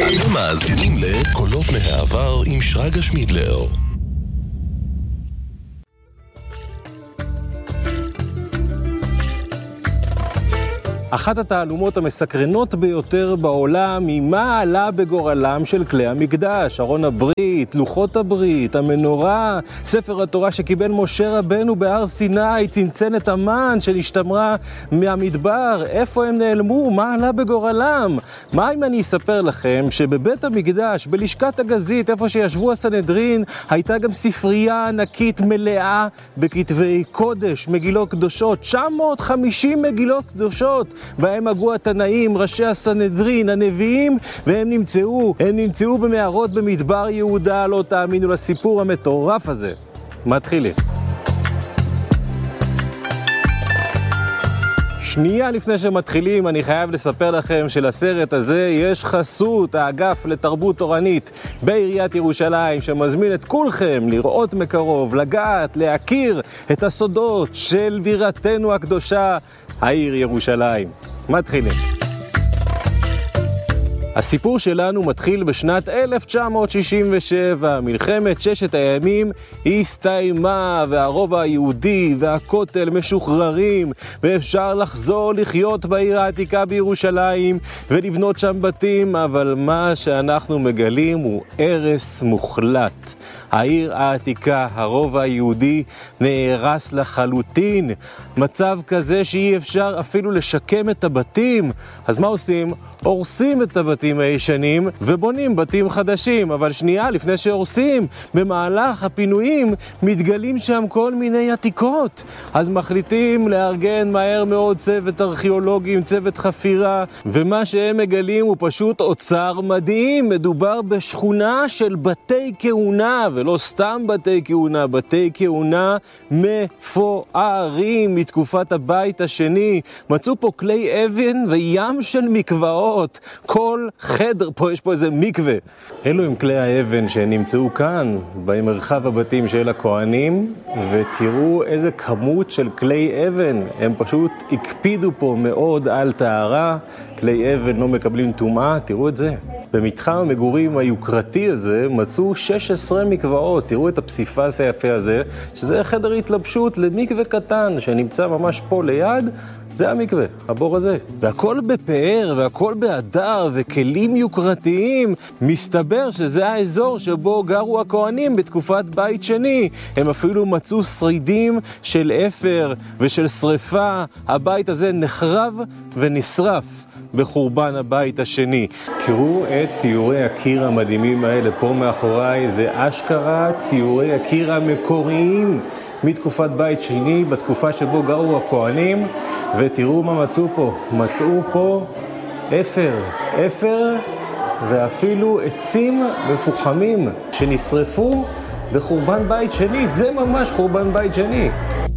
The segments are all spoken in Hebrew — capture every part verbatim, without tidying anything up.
אתם מאזינים לקולות מהעבר עם שרגא שמידלר. אחת התעלומות המסקרנות ביותר בעולם היא מה עלה בגורלם של כלי המקדש, ארון הברית, לוחות הברית, המנורה, ספר התורה שקיבל משה רבנו בהר סיני, צנצנת המן שנשתמרה מהמדבר, איפה הם נעלמו, מה עלה בגורלם? מה אם אני אספר לכם שבבית המקדש, בלשכת הגזית, איפה שישבו הסנהדרין, הייתה גם ספרייה ענקית מלאה בכתבי קודש, מגילות קדושות, תשע מאות וחמישים מגילות קדושות, בהם הגו התנאים, ראשי הסנהדרין, הנביאים, והם נמצאו, הם נמצאו במערות במדבר יהודה, לא תאמינו לסיפור המטורף הזה. מתחילים. שנייה לפני שמתחילים, אני חייב לספר לכם שלסרט הזה יש חסות, האגף לתרבות תורנית בעיריית ירושלים, שמזמין את כולכם לראות מקרוב, לגעת, להכיר את הסודות של בירתנו הקדושה, העיר ירושלים. מתחילים. הסיפור שלנו מתחיל בשנת אלף תשע מאות שישים ושבע. מלחמת ששת הימים הסתיימה, והרובע היהודי והכותל משוחררים, ואפשר לחזור לחיות בעיר העתיקה בירושלים ולבנות שם בתים, אבל מה שאנחנו מגלים הוא הרס מוחלט. העיר העתיקה, הרובע היהודי, נהרס לחלוטין. מצב כזה שאי אפשר אפילו לשקם את הבתים. אז מה עושים? הורסים את הבתים הישנים ובונים בתים חדשים. אבל שנייה לפני שהורסים, במהלך הפינויים מתגלים שם כל מיני עתיקות. אז מחליטים לארגן מהר מאוד צוות ארכיאולוגים, צוות חפירה, ומה שהם מגלים הוא פשוט אוצר מדהים. מדובר בשכונה של בתי כהונה, ולא סתם בתי כהונה, בתי כהונה מפוארים מתקופת הבית השני. מצאו פה כלי אבן וים של מקוואות. כל חדר פה יש פה איזה מקווה. אלו הם כלי האבן שנמצאו כאן במרחב הבתים של הכהנים, ותראו איזה כמות של כלי אבן. הם פשוט הקפידו פה מאוד על טהרה. כלי אבן לא מקבלים טומאה, תראו את זה. במתחם המגורים היוקרתי הזה מצאו שש עשרה מקוואות. תראו את הפסיפס היפה הזה, שזה חדר התלבשות למקווה קטן שנמצא ממש פה ליד. זה המקווה, הבור הזה. והכל בפאר והכל בהדר וכלים יוקרתיים. מסתבר שזה האזור שבו גרו הכהנים בתקופת בית שני. הם אפילו מצאו שרידים של אפר ושל שריפה. הבית הזה נחרב ונשרף בחורבן הבית השני. תראו את ציורי הקיר המדהימים האלה פה מאחוריי. זה אשכרה ציורי הקיר המקוריים מתקופת בית שני, בתקופה שבו גרו הכהנים. ותראו מה מצאו פה. מצאו פה אפר, אפר ואפילו עצים מפוחמים שנשרפו בחורבן בית שני. זה ממש חורבן בית שני.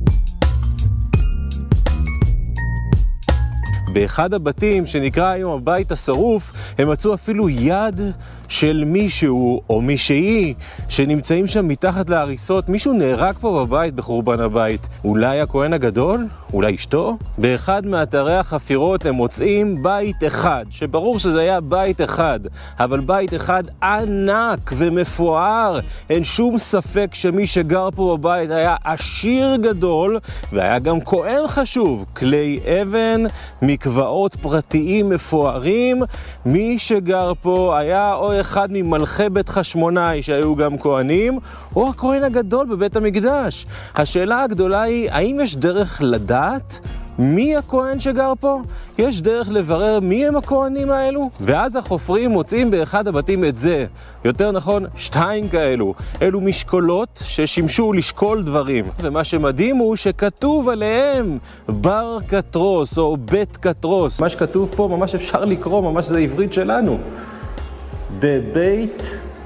באחד הבתים שנקרא היום הבית השרוף, הם מצאו אפילו יד של מישהו או מישהי שנמצאים שם מתחת להריסות. מישהו נהרג פה בבית בחורבן הבית. אולי הכהן הגדול? אולי אשתו? באחד מאתרי החפירות הם מוצאים בית אחד, שברור שזה היה בית אחד, אבל בית אחד ענק ומפואר. אין שום ספק שמי שגר פה בבית היה עשיר גדול, והיה גם כהן חשוב. כלי אבן, מקוואות פרטיים מפוארים. מי שגר פה היה או אחד ממלכי בית חשמונאי שהיו גם כהנים, או הכהן הגדול בבית המקדש. השאלה הגדולה היא, האם יש דרך לדעת מי הכהן שגר פה? יש דרך לברר מי הם הכהנים האלו? ואז החופרים מוצאים באחד הבתים את זה. יותר נכון, שתיים כאלו. אלו משקולות ששימשו לשקול דברים. ומה שמדהים הוא שכתוב עליהם בר קטרוס או בית קטרוס. מה שכתוב פה ממש אפשר לקרוא, ממש זה עברית שלנו. בבית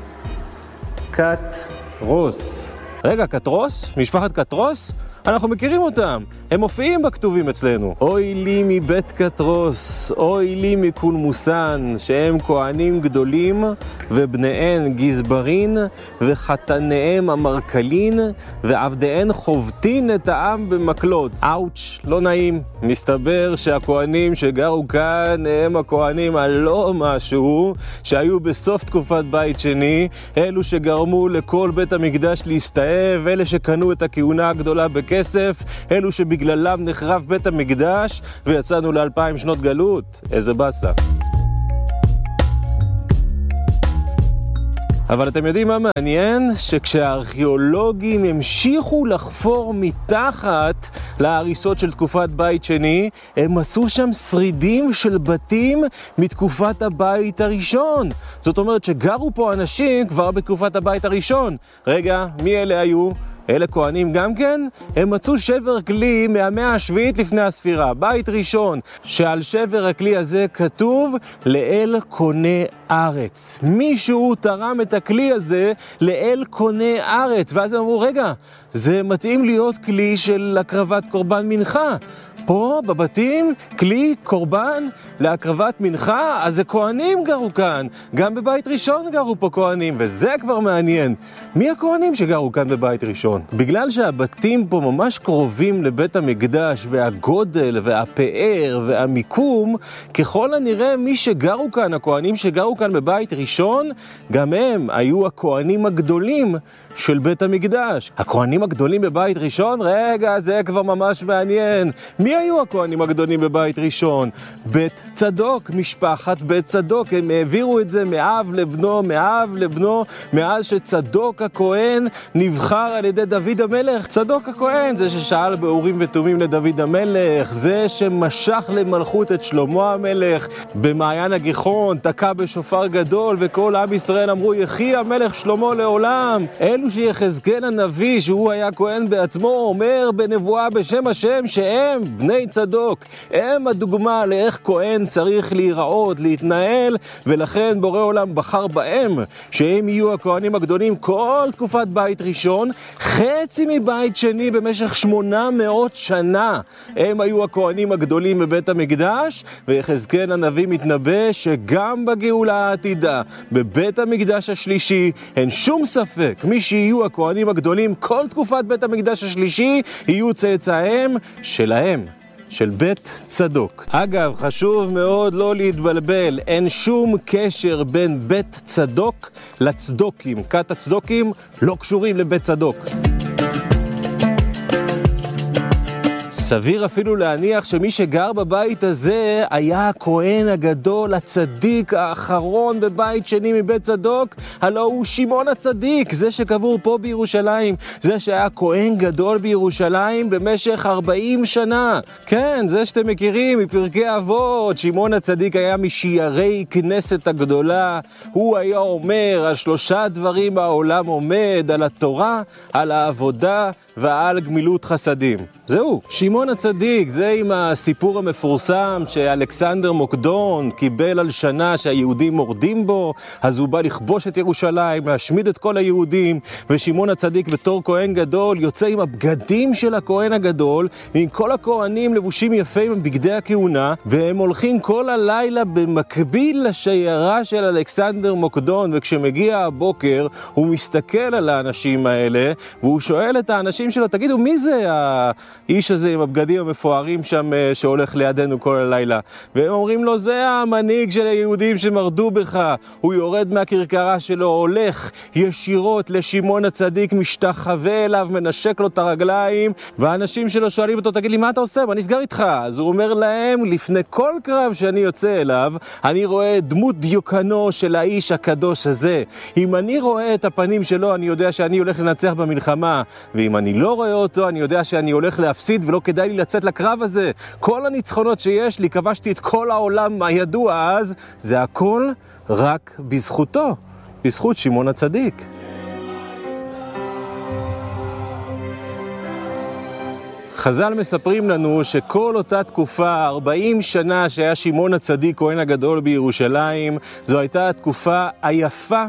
קטרוס. רגע, קטרוס? משפחת קטרוס? אנחנו מכירים אותם, הם מופיעים בכתובים אצלנו. אוי לי מבית קטרוס, אוי לי מקולמוסן, שהם כהנים גדולים ובניהן גזברין, וחתניהם המרקלין, ועבדיהן חובטין את העם במקלות. אאוץ', לא נעים. מסתבר שהכהנים שגרו כאן הם הכהנים הלא משהו, שהיו בסוף תקופת בית שני, אלו שגרמו לכל בית המקדש להסתאב, אלה שקנו את הכהונה הגדולה בכסף, אלו שבגללם נחרב בית המקדש, ויצאנו לאלפיים שנות גלות. איזה בסה. אבל אתם יודעים מה מעניין? שכשהארכיאולוגים המשיכו לחפור מתחת להריסות של תקופת בית שני, הם עשו שם שרידים של בתים מתקופת הבית הראשון. זאת אומרת שגרו פה אנשים כבר בתקופת הבית הראשון. רגע, מי אלה היו? אלה כהנים גם כן? הם מצאו שבר כלי מהמאה השביעית לפני הספירה, בית ראשון, שעל שבר הכלי הזה כתוב לאל קונה ארץ. מישהו תרם את הכלי הזה לאל קונה ארץ, ואז הם אמרו, רגע, זה מתאים להיות כלי של הקרבת קורבן מנחה. פה בבתים כלי קורבן להקרבת מנחה, אז זה כהנים גרו כאן, גם בבית ראשון גרו פה כהנים, וזה כבר מעניין. מי הכהנים שגרו כאן בבית ראשון? בגלל שהבתים פה ממש קרובים לבית המקדש, והגודל והפאר והמיקום, ככל הנראה מי שגרו כאן, הכהנים שגרו כאן בבית ראשון, גם הם היו הכהנים הגדולים של בית המקדש. הכהנים הגדולים בבית ראשון? רגע, זה כבר ממש מעניין. מי היו הכהנים הגדולים בבית ראשון? בית צדוק, משפחת בית צדוק. הם העבירו את זה מאב לבנו, מאב לבנו, מאז שצדוק הכהן נבחר על ידי דוד המלך. צדוק הכהן, זה ששאל באורים ותומים לדוד המלך, זה שמשך למלכות את שלמה המלך במעיין הגיחון, תקע בשופר גדול, וכל עם ישראל אמרו, יחי המלך שלמה לעולם. אלו שיחזקאל הנביא, שהוא היה כהן בעצמו, אומר בנבואה בשם השם שהם בני צדוק. הם הדוגמה לאיך כהן צריך להיראות, להתנהל, ולכן בורא עולם בחר בהם, שהם יהיו הכהנים הגדולים כל תקופת בית ראשון, חצי מבית שני במשך שמונה מאות שנה. הם היו הכהנים הגדולים בבית המקדש, ויחזקאל הנביא מתנבא שגם בגאולה העתידה, בבית המקדש השלישי, אין שום ספק, מי שיהיו הכהנים הגדולים כל תקופת בית המקדש השלישי, יהיו צאצאיהם שלהם, של בית צדוק. אגב, חשוב מאוד לא להתבלבל, אין שום קשר בין בית צדוק לצדוקים. כת הצדוקים לא קשורים לבית צדוק. סביר אפילו להניח שמי שגר בבית הזה היה הכהן הגדול, הצדיק האחרון בבית שני מבית צדוק, הלא הוא שמעון הצדיק, זה שקבור פה בירושלים, זה שהיה כהן גדול בירושלים במשך ארבעים שנה. כן, זה שאתם מכירים מפרקי אבות, שמעון הצדיק היה משיירי כנסת הגדולה, הוא היה אומר על שלושה דברים העולם עומד, על התורה, על העבודה ועל גמילות חסדים. זהו, שמעון הצדיק, זה עם הסיפור המפורסם שאלכסנדר מוקדון קיבל על שנה שהיהודים מורדים בו, אז הוא בא לכבוש את ירושלים, להשמיד את כל היהודים, ושמעון הצדיק בתור כהן גדול יוצא עם הבגדים של הכהן הגדול, עם כל הכהנים לבושים יפים עם בגדי הכהונה, והם הולכים כל הלילה במקביל לשיירה של אלכסנדר מוקדון, וכשמגיע הבוקר הוא מסתכל על האנשים האלה, והוא שואל את האנשים שלו, תגידו, מי זה האיש הזה עם הבגדים המפוארים שם שהולך לידינו כל הלילה? והם אומרים לו, זה המנהיג של היהודים שמרדו בך. הוא יורד מהכרכרה שלו, הולך ישירות לשמעון הצדיק, משתחווה אליו, מנשק לו את הרגליים, והאנשים שלו שואלים אותו, תגיד לי, מה אתה עושה? מה נסגר איתך? אז הוא אומר להם, לפני כל קרב שאני יוצא אליו, אני רואה דמות דיוקנו של האיש הקדוש הזה. אם אני רואה את הפנים שלו, אני יודע שאני הולך לנצח במלחמה, ואם אני לא רואה אותו, אני יודע שאני הולך להפסיד ולא כדאי לי לצאת לקרב הזה. כל הניצחונות שיש לי, כבשתי את כל העולם הידוע אז, זה הכל רק בזכותו, בזכות שמעון הצדיק. חז"ל מספרים לנו שכל אותה תקופה, ארבעים שנה שהיה שמעון הצדיק כהן הגדול בירושלים, זו הייתה התקופה היפה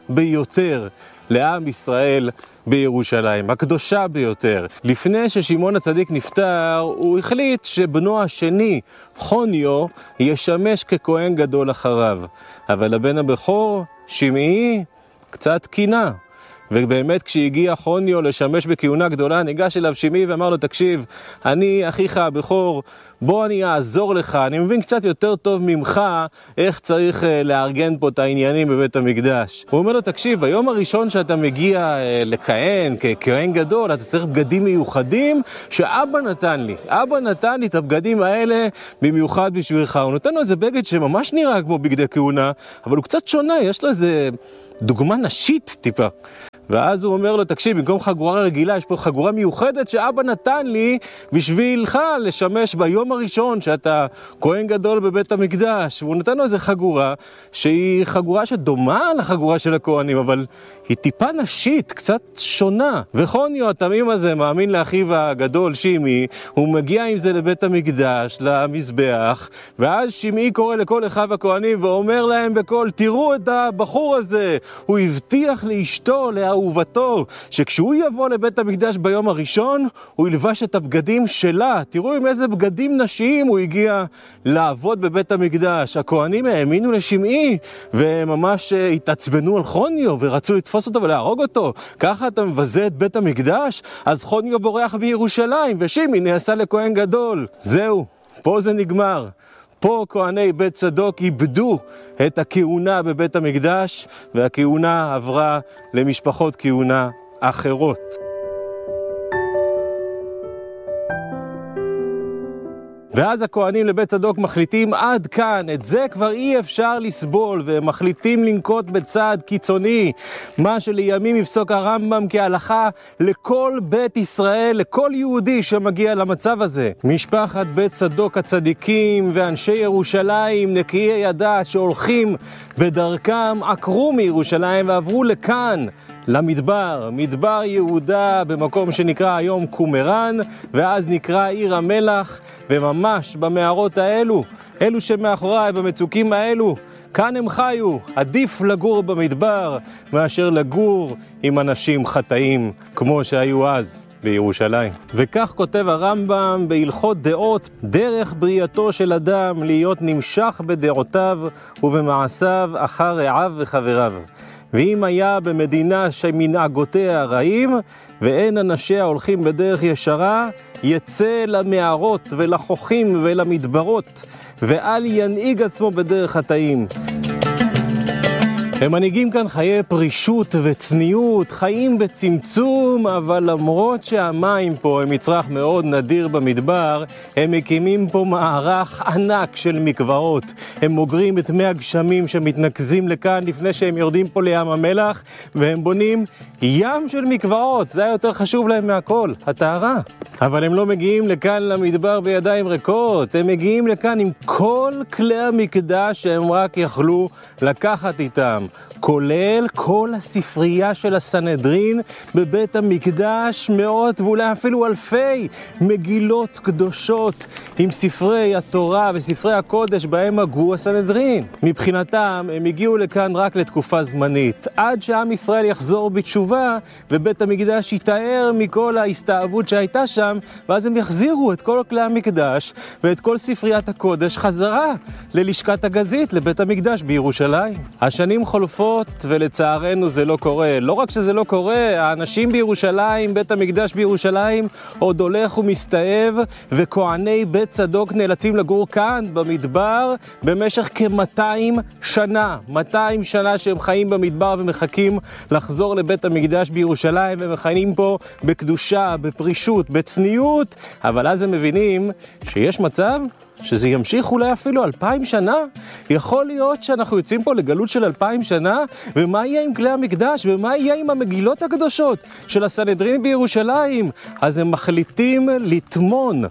ביותר לעם ישראל בירושלים, הקדושה ביותר. לפני ששמעון הצדיק נפטר, הוא החליט שבנו השני, חוניו, ישמש ככהן גדול אחריו. אבל הבן הבכור, שמעי, קצת קינה. ובאמת כשהגיע חוניו לשמש בכהונה גדולה, ניגש אליו שמעי ואמר לו, תקשיב, אני אחיך הבכור, בוא אני אעזור לך, אני מבין קצת יותר טוב ממך איך צריך לארגן פה את העניינים בבית המקדש. הוא אומר לו, תקשיב, ביום הראשון שאתה מגיע לכהן ככהן גדול, אתה צריך בגדים מיוחדים שאבא נתן לי. אבא נתן לי את הבגדים האלה במיוחד בשבילך. הוא נותן לו איזה בגד שממש נראה כמו בגדי כהונה, אבל הוא קצת שונה, יש לו איזה דוגמה נשית טיפה. ואז הוא אומר לו, תקשיב, במקום חגורה רגילה, יש פה חגורה מיוחדת שאבא נתן לי בשבילך לשמש ביום הראשון שאתה כהן גדול בבית המקדש. והוא נתן לו איזו חגורה שהיא חגורה שדומה לחגורה של הכהנים, אבל היא טיפה נשית, קצת שונה. וחוניו התמים הזה מאמין לאחיו הגדול שמעי, הוא מגיע עם זה לבית המקדש, למזבח, ואז שמעי קורא לכל אחיו הכהנים ואומר להם בקול, תראו את הבחור הזה, הוא הבטיח לאשתו, לאהובתו, שכשהוא יבוא לבית המקדש ביום הראשון, הוא ילבש את הבגדים שלה. תראו עם איזה בגדים נשיים הוא הגיע לעבוד בבית המקדש. הכהנים האמינו לשמעי, וממש התעצבנו על חוניו, ורצו לתפוס אותו ולהרוג אותו. ככה אתה מבזה את בית המקדש? אז חוניו בורח בירושלים, ושמעי נעשה לכהן גדול. זהו, פה זה נגמר. פה כהני בית צדוק איבדו את הכהונה בבית המקדש, והכהונה עברה למשפחות כהונה אחרות. ואז הכהנים לבית צדוק מחליטים עד כאן, את זה כבר אי אפשר לסבול, והם מחליטים לנקוט בצעד קיצוני, מה שלימים יפסוק הרמב"ם כהלכה לכל בית ישראל, לכל יהודי שמגיע למצב הזה. משפחת בית צדוק הצדיקים ואנשי ירושלים נקיי ידע שהולכים בדרכם, עקרו מירושלים ועברו לכאן, למדבר, מדבר יהודה, במקום שנקרא היום קומראן, ואז נקרא עיר המלח, וממש במערות האלו, אלו שמאחוריי, במצוקים האלו, כאן הם חיו. עדיף לגור במדבר מאשר לגור עם אנשים חטאים, כמו שהיו אז בירושלים. וכך כותב הרמב"ם בהלכות דעות, דרך בריאתו של אדם להיות נמשך בדעותיו ובמעשיו אחר רעיו וחבריו. ואם היה במדינה שמנהגותיה רעים, ואין אנשיה הולכים בדרך ישרה, יצא למערות ולחוכים ולמדברות, ואל ינהיג עצמו בדרך חטאים. הם מנהיגים כאן חיי פרישות וצניעות, חיים בצמצום, אבל למרות שהמים פה הם מצרך מאוד נדיר במדבר, הם מקימים פה מערך ענק של מקוואות. הם מוגרים את מי הגשמים שמתנקזים לכאן לפני שהם יורדים פה לים המלח, והם בונים ים של מקוואות. זה היה יותר חשוב להם מהכל, הטהרה. אבל הם לא מגיעים לכאן למדבר בידיים ריקות, הם מגיעים לכאן עם כל כלי המקדש שהם רק יכלו לקחת איתם, כולל כל הספרייה של הסנהדרין בבית המקדש, מאות ואולי אפילו אלפי מגילות קדושות עם ספרי התורה וספרי הקודש בהם הגו הסנהדרין. מבחינתם הם הגיעו לכאן רק לתקופה זמנית, עד שעם ישראל יחזור בתשובה ובית המקדש יתאר מכל ההסתאבות שהייתה שם, ואז הם יחזירו את כל כלי המקדש ואת כל ספריית הקודש חזרה ללשכת הגזית, לבית המקדש בירושלים. השנים חולפות ולצערנו זה לא קורה. לא רק שזה לא קורה, האנשים בירושלים, בית המקדש בירושלים עוד הולך ומסתאב, וכהני בית צדוק נאלצים לגור כאן במדבר במשך כ-מאתיים שנה. מאתיים שנה שהם חיים במדבר ומחכים לחזור לבית המקדש בירושלים, ומחיים פה בקדושה, בפרישות, בצניעות, אבל אז הם מבינים שיש מצב שזה ימשיך אולי אפילו אלפיים שנה. יכול להיות שאנחנו יוצאים פה לגלות של אלפיים שנה, ומה יהיה עם כלי המקדש, ומה יהיה עם המגילות הקדושות של הסנהדרין בירושלים? אז הם מחליטים לטמון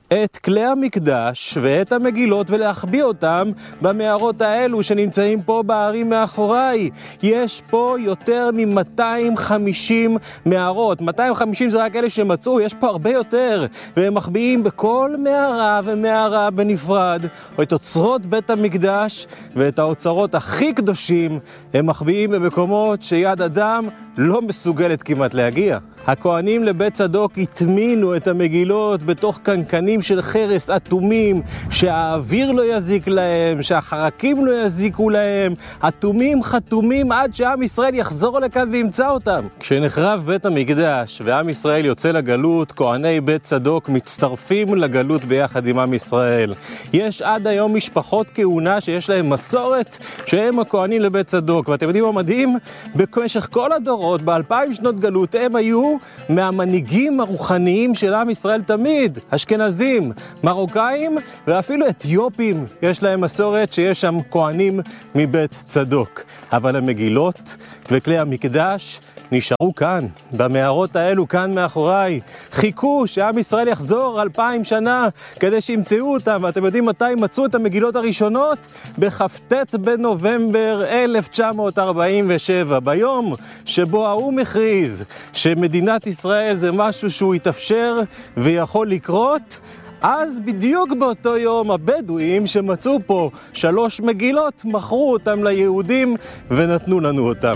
את כלי המקדש ואת המגילות ולהחביא אותם במערות האלו שנמצאים פה בערים מאחוריי. יש פה יותר מ-מאתיים וחמישים מערות. מאתיים וחמישים זה רק אלה שמצאו, יש פה הרבה יותר. והם מחביאים בכל מערה ומערה בנפרד, או את אוצרות בית המקדש ואת האוצרות הכי קדושים, הם מחביאים במקומות שיד אדם לא מסוגלת כמעט להגיע. הכהנים לבית צדוק התמינו את המגילות בתוך קנקנים של חרס אטומים, שהאוויר לא יזיק להם, שהחרקים לא יזיקו להם, אטומים חתומים עד שעם ישראל יחזור לכאן וימצא אותם. כשנחרב בית המקדש ועם ישראל יוצא לגלות, כהני בית צדוק מצטרפים לגלות ביחד עם עם ישראל. יש עד היום משפחות כהונה שיש להם מסורת שהם הכהנים לבית צדוק, ואתם יודעים מה מדהים? במשך כל הדורות, באלפיים שנות גלות, הם היו מהמנהיגים הרוחניים של עם ישראל תמיד. אשכנזים, מרוקאים ואפילו אתיופים יש להם מסורת שיש שם כהנים מבית צדוק. אבל המגילות וכלי המקדש נשארו כאן, במערות האלו כאן מאחוריי. חיכו שעם ישראל יחזור אלפיים שנה כדי שימצאו אותם. ואתם יודעים מתי מצאו את המגילות הראשונות? בכ"ט בנובמבר אלף תשע מאות ארבעים ושבע, ביום שבו האו"ם הכריז שמדינת ישראל זה משהו שהוא יתאפשר ויכול לקרות. אז בדיוק באותו יום הבדואים שמצאו פה שלוש מגילות מכרו אותם ליהודים ונתנו לנו אותם.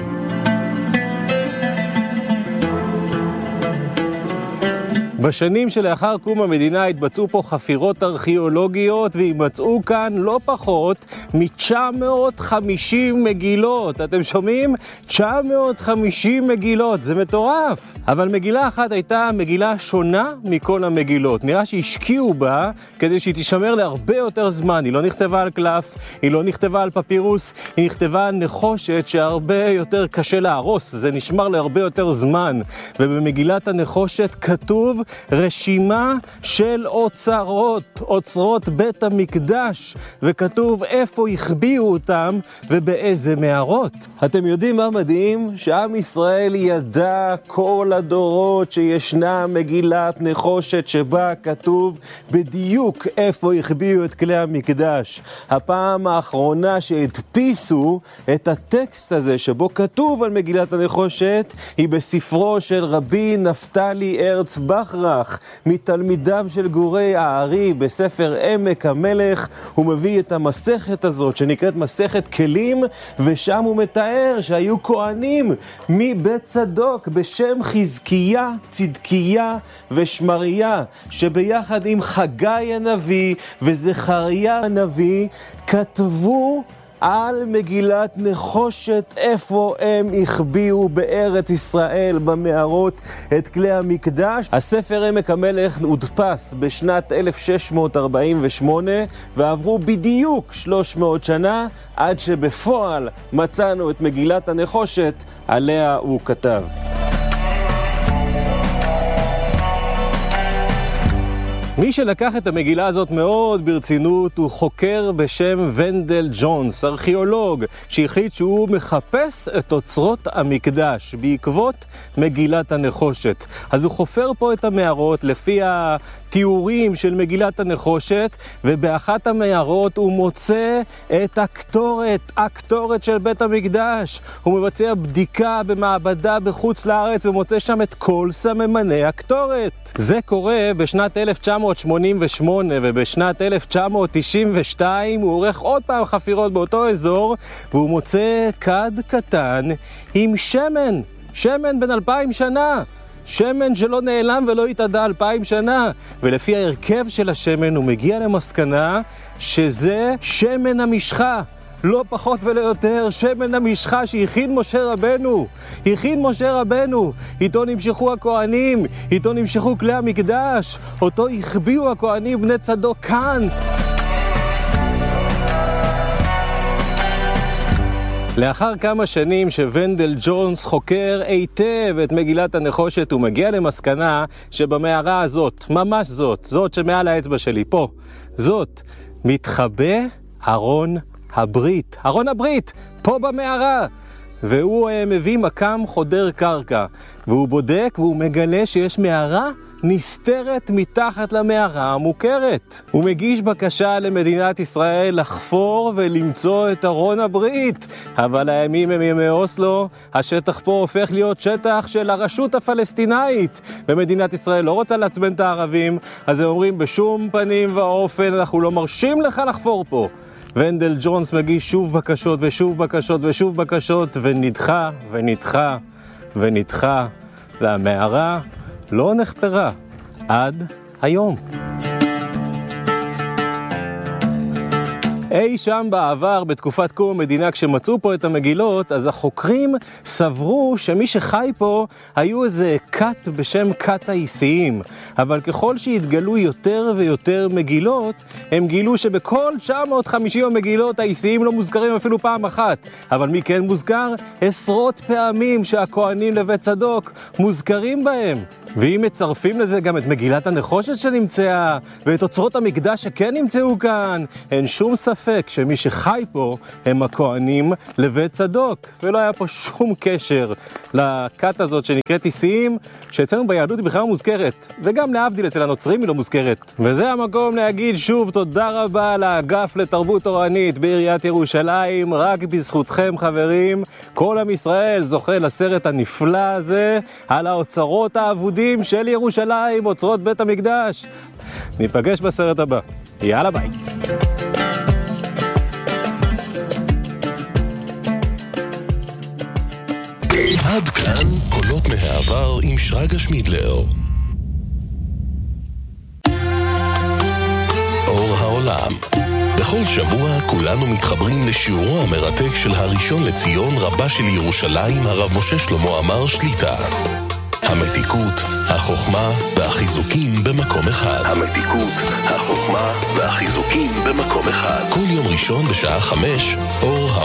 בשנים שלאחר קום המדינה התבצעו פה חפירות ארכיאולוגיות והימצאו כאן לא פחות מ-תשע מאות וחמישים מגילות. אתם שומעים? תשע מאות וחמישים מגילות, זה מטורף. אבל מגילה אחת הייתה מגילה שונה מכל המגילות. נראה שהשקיעו בה כדי שהיא תישמר להרבה יותר זמן. היא לא נכתבה על קלף, היא לא נכתבה על פפירוס, היא נכתבה על נחושת שהרבה יותר קשה להרוס. זה נשמר להרבה יותר זמן. ובמגילת הנחושת כתוב רשימה של אוצרות, אוצרות בית המקדש, וכתוב איפה החביאו אותם ובאיזה מערות. אתם יודעים מה מדהים? שעם ישראל ידע כל הדורות שישנה מגילת נחושת שבה כתוב בדיוק איפה החביאו את כלי המקדש. הפעם האחרונה שהדפיסו את הטקסט הזה שבו כתוב על מגילת הנחושת היא בספרו של רבי נפתלי ארץ בחרח, מתלמידיו של גורי הארי בספר עמק המלך. הוא מביא את המסכת הזאת שנקראת מסכת כלים, ושם הוא מתאר שהיו כהנים מבית צדוק בשם חזקיה, צדקיה ושמריה, שביחד עם חגי הנביא וזכריה הנביא כתבו על מגילת נחושת איפה הם החביאו בארץ ישראל במערות את כלי המקדש. הספר עמק המלך הודפס בשנת אלף שש מאות ארבעים ושמונה ועברו בדיוק שלוש מאות שנה עד שבפועל מצאנו את מגילת הנחושת עליה הוא כתב. מי שלקח את המגילה הזאת מאוד ברצינות הוא חוקר בשם ונדל ג'ונס, ארכיאולוג, שהחליט שהוא מחפש את אוצרות המקדש בעקבות מגילת הנחושת. אז הוא חופר פה את המערות לפי התיאורים של מגילת הנחושת, ובאחת המערות הוא מוצא את הקטורת, הקטורת של בית המקדש. הוא מבצע בדיקה במעבדה בחוץ לארץ ומוצא שם את כל סממני הקטורת. זה קורה בשנת אלף תשע מאות שמונים ושמונה, ובשנת אלף תשע מאות תשעים ושתיים הוא עורך עוד פעם חפירות באותו אזור והוא מוצא כד קטן עם שמן, שמן בן אלפיים שנה, שמן שלא נעלם ולא התעדה אלפיים שנה, ולפי ההרכב של השמן הוא מגיע למסקנה שזה שמן המשחה, לא פחות ולא יותר, שמן המשחה שהכין משה רבנו, הכין משה רבנו, איתו נמשכו הכהנים, איתו נמשכו כלי המקדש, אותו החביאו הכהנים בני צדוק כאן. לאחר כמה שנים שוונדל ג'ונס חוקר היטב את מגילת הנחושת, הוא מגיע למסקנה שבמערה הזאת, ממש זאת, זאת שמעל האצבע שלי, פה, זאת, מתחבא ארון הברית, ארון הברית, פה במערה. והוא מביא מקם חודר קרקע, והוא בודק והוא מגלה שיש מערה נסתרת מתחת למערה המוכרת. הוא מגיש בקשה למדינת ישראל לחפור ולמצוא את ארון הברית, אבל הימים הם ימי אוסלו, השטח פה הופך להיות שטח של הרשות הפלסטינאית, ומדינת ישראל לא רוצה לעצבן את הערבים, אז הם אומרים בשום פנים ואופן אנחנו לא מרשים לך לחפור פה. ונדל ג'ונס מגיש שוב בקשות ושוב בקשות ושוב בקשות, ונדחה ונדחה ונדחה, והמערה לא נחפרה עד היום. אי שם בעבר, בתקופת קום המדינה, כשמצאו פה את המגילות, אז החוקרים סברו שמי שחי פה היו איזה כת בשם כת האיסיים. אבל ככל שהתגלו יותר ויותר מגילות, הם גילו שבכל תשע מאות וחמישים המגילות האיסיים לא מוזכרים אפילו פעם אחת. אבל מי כן מוזכר? עשרות פעמים שהכהנים לבית צדוק מוזכרים בהם. ואם מצרפים לזה גם את מגילת הנחושת שנמצאה, ואת אוצרות המקדש שכן נמצאו כאן, אין שום ספק שמי שחי פה הם הכהנים לבית צדוק. ולא היה פה שום קשר לכת הזאת שנקראת איסיים, שאצלנו ביהדות היא בכלל מוזכרת, וגם להבדיל אצל הנוצרים היא לא מוזכרת. וזה המקום להגיד שוב תודה רבה לאגף לתרבות תורנית בעיריית ירושלים. רק בזכותכם חברים, כל עם ישראל זוכה לסרט הנפלא הזה על האוצרות האבודים של ירושלים, אוצרות בית המקדש. ניפגש בסרט הבא. יאללה ביי. עד כאן קולות מהעבר עם שרגא שמידלר. אור העולם. בכל שבוע כולנו מתחברים לשיעורו המרתק של הראשון לציון רבה של ירושלים, הרב משה שלמה עמאר שליט"א. המתיקות, החוכמה והחיזוקים במקום אחד. המתיקות, החוכמה והחיזוקים במקום אחד. כל יום ראשון בשעה חמש, אור